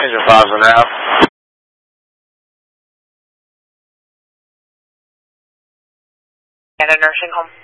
Engine 5's an out. At a nursing home.